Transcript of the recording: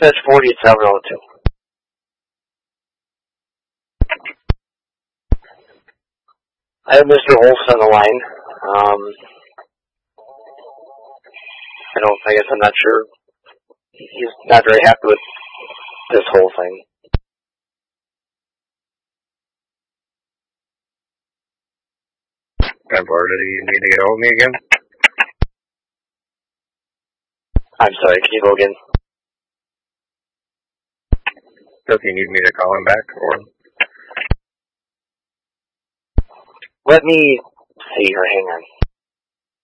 Dispatch 4702. I have Mr. Olson on the line. I'm not sure. He's not very happy with this whole thing. Did you need to get hold of me again? I'm sorry, can you go again? Does he need me to call him back, or? Let me see here, hang on.